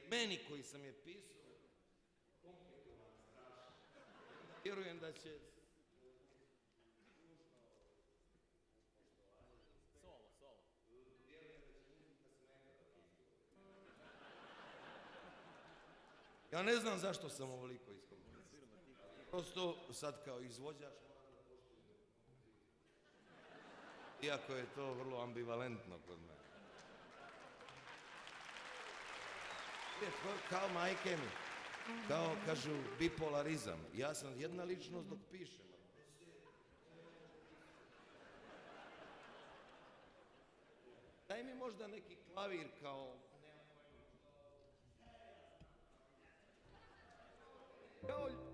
meni koji sam je pisao, komplikovan strašno. Vjerujem da će... Ja ne znam zašto sam ovoliko iskomplicirao. Prosto sad kao izvođač moram da poštujem. Iako je to vrlo ambivalentno kod mene. Kao majke mi, kao kažu bipolarizam. Ja sam jedna ličnost dok pišem. Daj mi možda neki klavir kao... Kao